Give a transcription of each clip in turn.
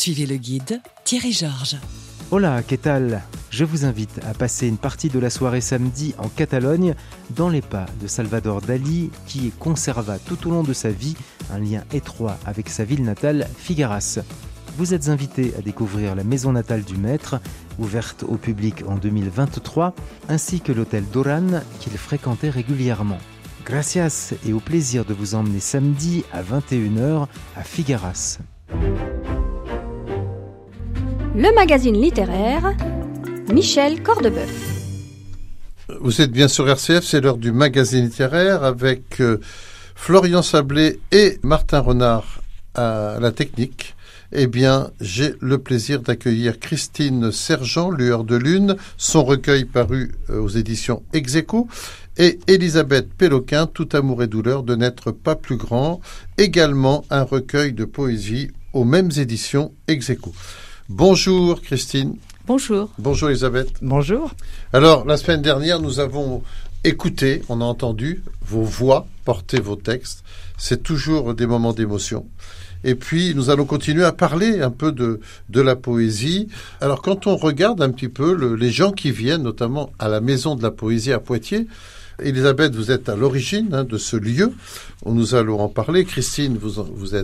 Suivez le guide Thierry Georges. Hola, ¿qué tal? Je vous invite à passer une partie de la soirée samedi en Catalogne, dans les pas de Salvador Dalí, qui conserva tout au long de sa vie un lien étroit avec sa ville natale, Figueras. Vous êtes invité à découvrir la maison natale du maître, ouverte au public en 2023, ainsi que l'hôtel Doran qu'il fréquentait régulièrement. Gracias et au plaisir de vous emmener samedi à 21h à Figueras. Le magazine littéraire, Michel Cordeboeuf. Vous êtes bien sur RCF, c'est l'heure du magazine littéraire avec Florian Sablé et Martin Renard à la technique. Eh bien, j'ai le plaisir d'accueillir Christine Sergent, Lueur de Lune, son recueil paru aux éditions Ex-Aequo, et Elisabeth Péloquin, Tout amour et douleur de n'être pas plus grand, également un recueil de poésie aux mêmes éditions Ex-Aequo. Bonjour Christine. Bonjour. Bonjour Elisabeth. Bonjour. Alors, la semaine dernière, nous avons écouté, on a entendu vos voix porter vos textes. C'est toujours des moments d'émotion. Et puis, nous allons continuer à parler un peu de la poésie. Alors, quand on regarde un petit peu les gens qui viennent, notamment à la Maison de la Poésie à Poitiers, Elisabeth, vous êtes à l'origine de ce lieu. Nous allons en parler. Christine, vous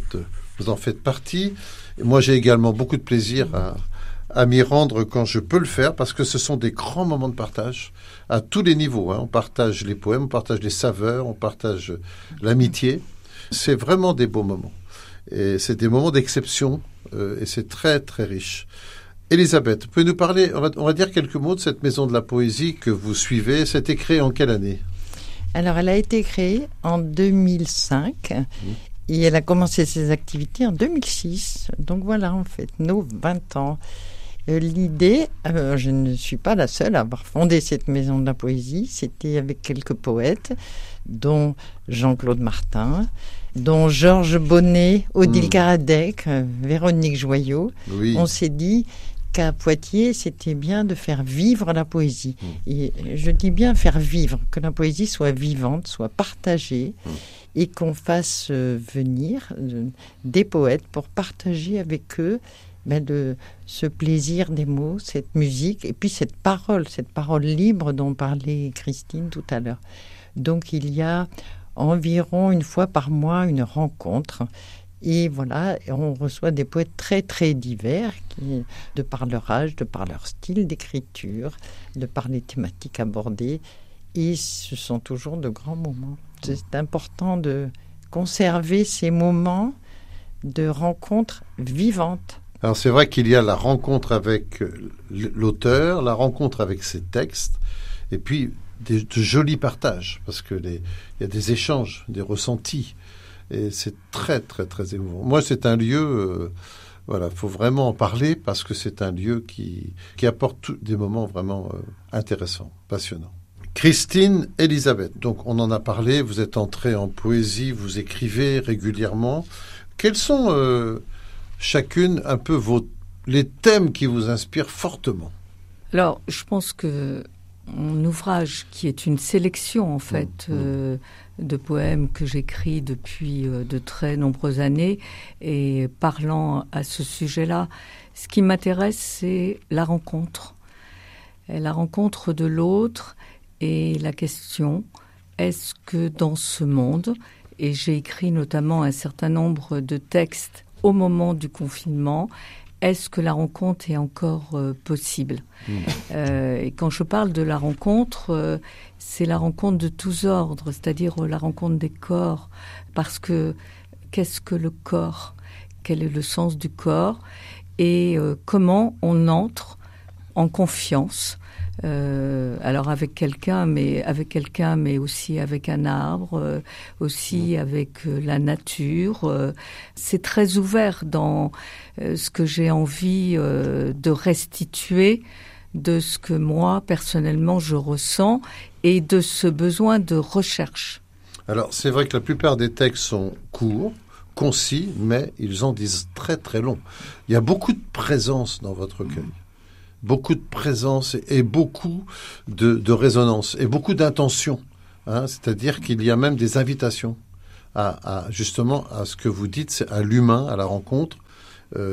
en faites partie. Et moi, j'ai également beaucoup de plaisir à m'y rendre quand je peux le faire, parce que ce sont des grands moments de partage à tous les niveaux. On partage les poèmes, on partage les saveurs, on partage l'amitié. C'est vraiment des beaux moments. Et c'est des moments d'exception et c'est très, très riche. Elisabeth, vous pouvez nous parler, on va dire quelques mots de cette Maison de la Poésie que vous suivez. C'était créé en quelle année ? Alors, elle a été créée en 2005 et elle a commencé ses activités en 2006. Donc voilà, en fait, nos 20 ans. L'idée, je ne suis pas la seule à avoir fondé cette Maison de la Poésie. C'était avec quelques poètes, dont Jean-Claude Martin, dont Georges Bonnet, Odile Karadec, Véronique Joyot. Oui. On s'est dit qu'à Poitiers, c'était bien de faire vivre la poésie. Et je dis bien faire vivre, que la poésie soit vivante, soit partagée, et qu'on fasse venir des poètes pour partager avec eux ce plaisir des mots, cette musique, et puis cette parole libre dont parlait Christine tout à l'heure. Donc il y a environ une fois par mois une rencontre. Et voilà, on reçoit des poètes très très divers, qui, de par leur âge, de par leur style d'écriture, de par les thématiques abordées. Et ce sont toujours de grands moments. C'est important de conserver ces moments de rencontres vivantes. Alors c'est vrai qu'il y a la rencontre avec l'auteur, la rencontre avec ses textes, et puis de jolis partages, parce que il y a des échanges, des ressentis, et c'est très très très émouvant. Moi, c'est un lieu, faut vraiment en parler, parce que c'est un lieu qui apporte des moments vraiment intéressants, passionnants. Christine, Elisabeth, donc on en a parlé, vous êtes entrée en poésie, vous écrivez régulièrement. Quels sont chacune un peu les thèmes qui vous inspirent fortement ? Alors, je pense que mon ouvrage, qui est une sélection en fait de poèmes que j'écris depuis de très nombreuses années, et parlant à ce sujet-là, ce qui m'intéresse, c'est la rencontre de l'autre, et la question, est-ce que dans ce monde, et j'ai écrit notamment un certain nombre de textes au moment du confinement, est-ce que la rencontre est encore possible ? Et quand je parle de la rencontre, c'est la rencontre de tous ordres, c'est-à-dire la rencontre des corps. Parce que qu'est-ce que le corps ? Quel est le sens du corps ? Et comment on entre en confiance, alors avec quelqu'un, mais aussi avec un arbre, aussi avec la nature. C'est très ouvert dans ce que j'ai envie de restituer de ce que moi, personnellement, je ressens et de ce besoin de recherche. Alors, c'est vrai que la plupart des textes sont courts, concis, mais ils en disent très très long. Il y a beaucoup de présence dans votre recueil. Beaucoup de présence et beaucoup de résonance et beaucoup d'intention. C'est-à-dire qu'il y a même des invitations justement à ce que vous dites, c'est à l'humain, à la rencontre,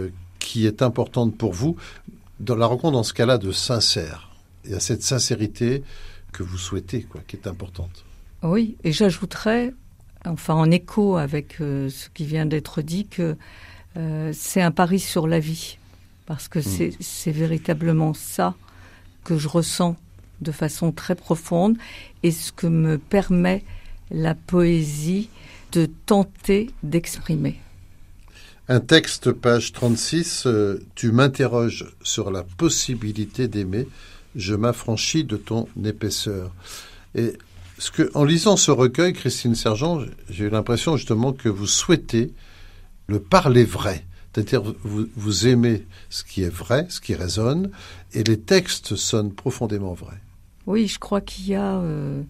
qui est importante pour vous. Dans la rencontre, dans ce cas-là, de sincère. Il y a cette sincérité que vous souhaitez, qui est importante. Oui, et j'ajouterais, en écho avec ce qui vient d'être dit, que c'est un pari sur la vie. Parce que c'est véritablement ça que je ressens de façon très profonde et ce que me permet la poésie de tenter d'exprimer. Un texte, page 36, tu m'interroges sur la possibilité d'aimer, je m'affranchis de ton épaisseur. Et en lisant ce recueil, Christine Sergent, j'ai eu l'impression justement que vous souhaitez le parler vrai. C'est-à-dire, vous aimez ce qui est vrai, ce qui résonne, et les textes sonnent profondément vrais. Oui, je crois qu'il y a,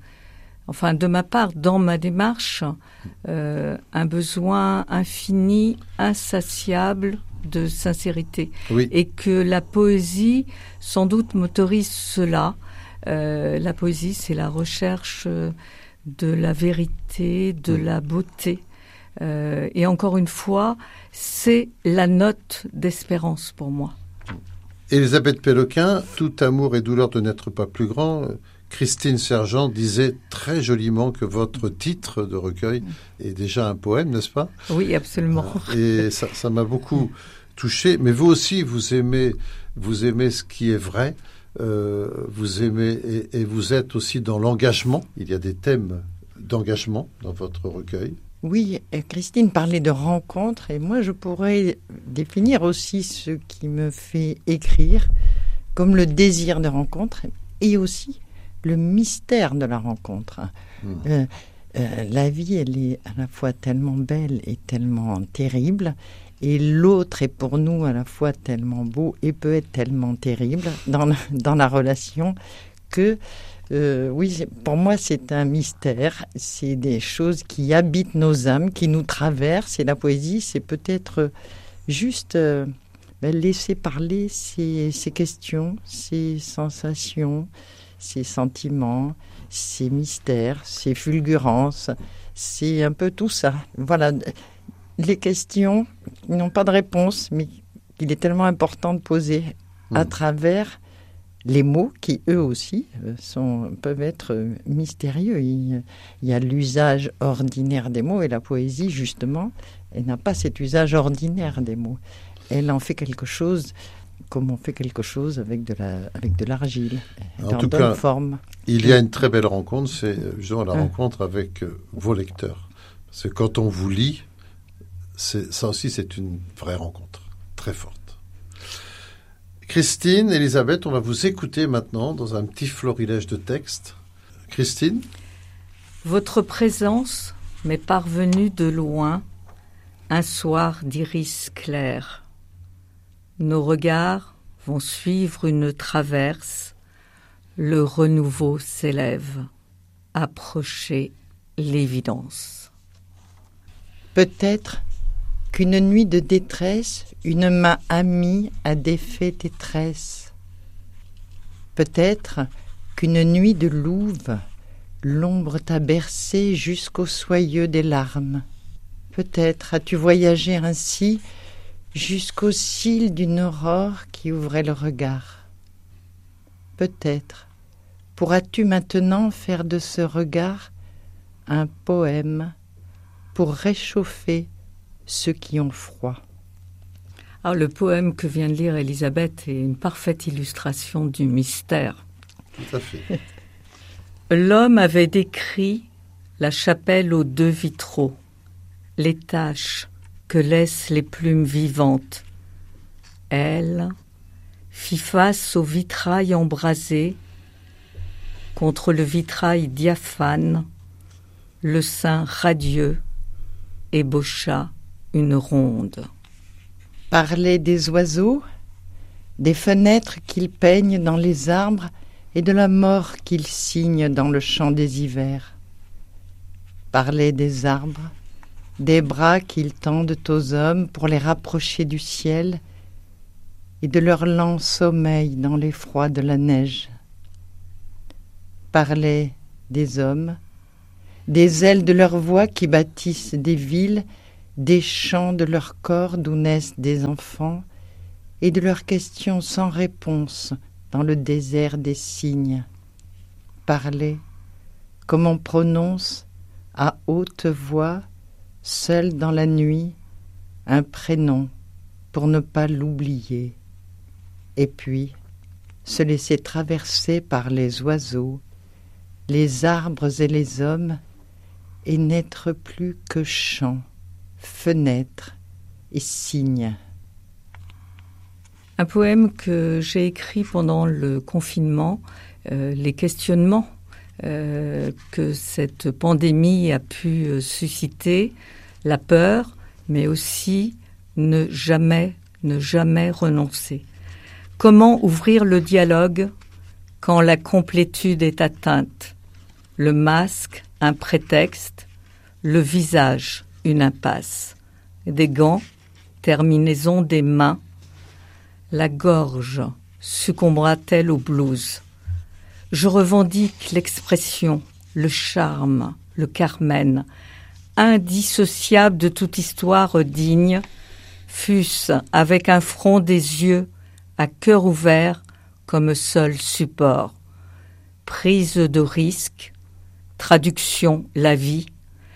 de ma part, dans ma démarche, un besoin infini, insatiable de sincérité. Oui. Et que la poésie, sans doute, m'autorise cela. La poésie, c'est la recherche de la vérité, de la beauté. Et encore une fois, c'est la note d'espérance pour moi. Elisabeth Péloquin, tout amour et douleur de n'être pas plus grand. Christine Sergent disait très joliment que votre titre de recueil est déjà un poème, n'est-ce pas ? Oui, absolument. Et ça m'a beaucoup touché. Mais vous aussi, vous aimez ce qui est vrai. Vous aimez et vous êtes aussi dans l'engagement. Il y a des thèmes d'engagement dans votre recueil. Oui, Christine parlait de rencontres et moi je pourrais définir aussi ce qui me fait écrire comme le désir de rencontre et aussi le mystère de la rencontre. La vie, elle est à la fois tellement belle et tellement terrible et l'autre est pour nous à la fois tellement beau et peut être tellement terrible dans la relation que oui, pour moi, c'est un mystère. C'est des choses qui habitent nos âmes, qui nous traversent. Et la poésie, c'est peut-être juste laisser parler ces questions, ces sensations, ces sentiments, ces mystères, ces fulgurances. C'est un peu tout ça. Voilà, les questions qui n'ont pas de réponse, mais qu'il est tellement important de poser à travers les mots qui, eux aussi, peuvent être mystérieux. Il y a l'usage ordinaire des mots et la poésie, justement, elle n'a pas cet usage ordinaire des mots. Elle en fait quelque chose comme on fait quelque chose avec de l'argile, en tout cas, forme. Il y a une très belle rencontre, c'est justement la rencontre avec vos lecteurs. Parce que quand on vous lit, ça aussi c'est une vraie rencontre, très forte. Christine, Elisabeth, on va vous écouter maintenant dans un petit florilège de textes. Christine ? Votre présence m'est parvenue de loin, un soir d'iris clair. Nos regards vont suivre une traverse, le renouveau s'élève, approcher l'évidence. Peut-être qu'une nuit de détresse, une main amie a défait tes tresses. Peut-être qu'une nuit de louve, l'ombre t'a bercé jusqu'au soyeux des larmes. Peut-être as-tu voyagé ainsi jusqu'au cil d'une aurore qui ouvrait le regard. Peut-être pourras-tu maintenant faire de ce regard un poème pour réchauffer ceux qui ont froid. Alors, le poème que vient de lire Elisabeth est une parfaite illustration du mystère. Tout à fait. L'homme avait décrit la chapelle aux 2 vitraux, les taches que laissent les plumes vivantes. Elle fit face au vitrail embrasé, contre le vitrail diaphane, le sein radieux ébaucha une ronde. Parlait des oiseaux, des fenêtres qu'ils peignent dans les arbres et de la mort qu'ils signent dans le champ des hivers. Parlait des arbres, des bras qu'ils tendent aux hommes pour les rapprocher du ciel et de leur lent sommeil dans l'effroi de la neige. Parlait des hommes, des ailes de leur voix qui bâtissent des villes, des champs de leur corps d'où naissent des enfants et de leurs questions sans réponse dans le désert des signes. Parler, comme on prononce à haute voix, seul dans la nuit, un prénom pour ne pas l'oublier. Et puis, se laisser traverser par les oiseaux, les arbres et les hommes, et n'être plus que chant, fenêtre et cygne. Un poème que j'ai écrit pendant le confinement, les questionnements que cette pandémie a pu susciter, la peur, mais aussi ne jamais renoncer. Comment ouvrir le dialogue quand la complétude est atteinte? Le masque, un prétexte, le visage, une impasse. Des gants, terminaison des mains. La gorge succombera-t-elle au blues? Je revendique l'expression, le charme, le Carmen, indissociable de toute histoire digne, fût-ce avec un front des yeux à cœur ouvert comme seul support. Prise de risque, traduction, la vie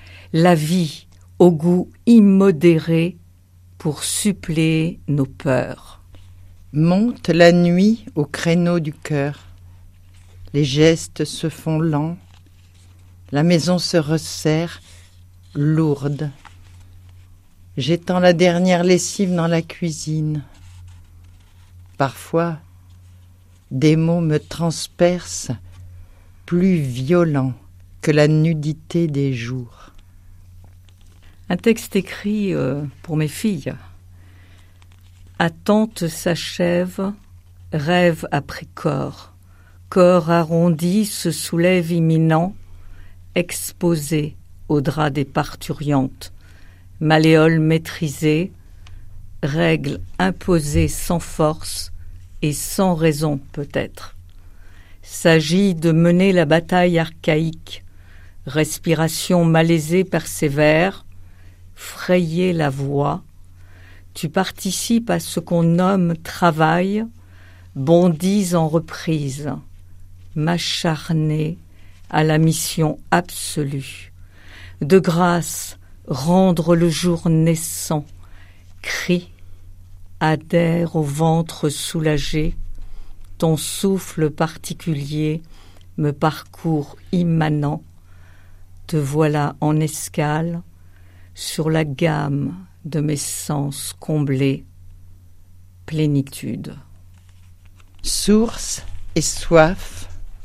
au goût immodéré pour suppléer nos peurs. Monte la nuit au créneau du cœur. Les gestes se font lents. La maison se resserre, lourde. J'étends la dernière lessive dans la cuisine. Parfois, des mots me transpercent, plus violents que la nudité des jours. Un texte écrit pour mes filles. Attente s'achève, rêve après corps. Corps arrondi se soulève imminent, exposé au drap des parturiantes. Malléole maîtrisée, règle imposée sans force et sans raison peut-être. S'agit de mener la bataille archaïque. Respiration malaisée persévère, frayer la voie. Tu participes à ce qu'on nomme travail, bondis en reprise, m'acharner à la mission absolue. De grâce, rendre le jour naissant, crie, adhère au ventre soulagé, ton souffle particulier me parcourt immanent, te voilà en escale sur la gamme de mes sens comblés, plénitude. Source et soif,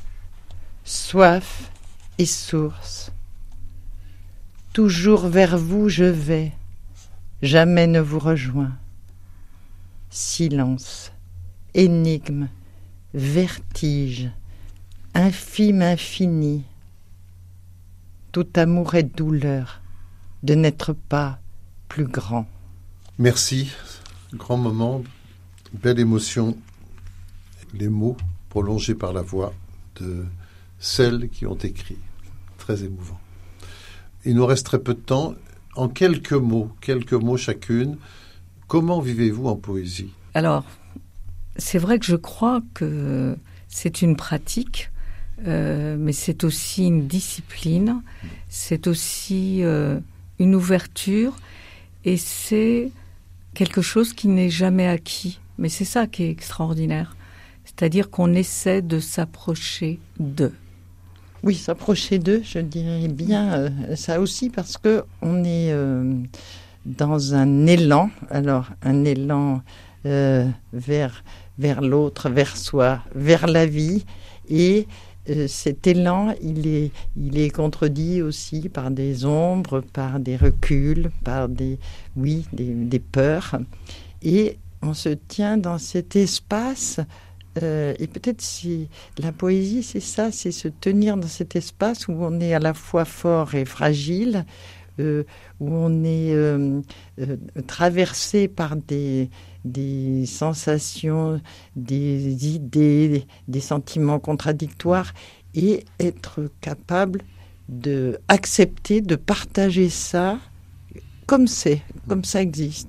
soif et source. Toujours vers vous je vais, jamais ne vous rejoins. Silence, énigme, vertige, infime infini. Tout amour est douleur de n'être pas plus grand. Merci, grand moment, belle émotion, les mots prolongés par la voix de celles qui ont écrit, très émouvant. Il nous reste très peu de temps. En quelques mots chacune, comment vivez-vous en poésie? Alors, c'est vrai que je crois que c'est une pratique, mais c'est aussi une discipline, c'est aussi une ouverture, et c'est quelque chose qui n'est jamais acquis. Mais c'est ça qui est extraordinaire. C'est-à-dire qu'on essaie de s'approcher d'eux. Oui, s'approcher d'eux, je dirais bien ça aussi, parce que on est dans un élan. Alors, un élan vers l'autre, vers soi, vers la vie. Et cet élan, il est contredit aussi par des ombres, par des reculs, par des peurs. Et on se tient dans cet espace. Et peut-être si la poésie, c'est ça, c'est se tenir dans cet espace où on est à la fois fort et fragile, où on est traversé par des sensations, des idées, des sentiments contradictoires, et être capable d'accepter, de partager ça comme ça existe.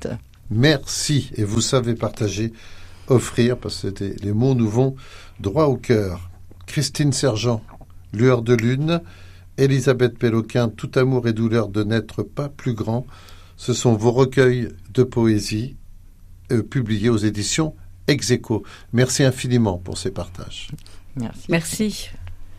Merci. Et vous savez partager, offrir, parce que les mots nous vont droit au cœur. Christine Sergent, Lueur de lune, Elisabeth Péloquin, Tout amour et douleur de n'être pas plus grand. Ce sont vos recueils de poésie publiés aux éditions Ex Aequo. Merci infiniment pour ces partages. Merci.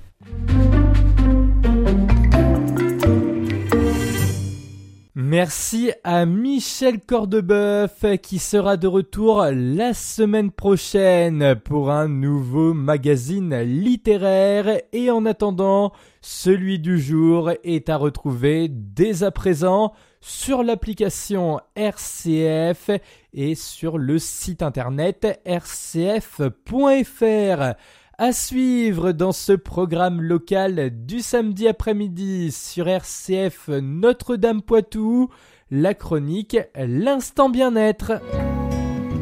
Merci à Michel Cordebeuf qui sera de retour la semaine prochaine pour un nouveau magazine littéraire. Et en attendant, celui du jour est à retrouver dès à présent sur l'application RCF et sur le site internet rcf.fr. À suivre dans ce programme local du samedi après-midi sur RCF Notre-Dame-Poitou, la chronique L'Instant Bien-être.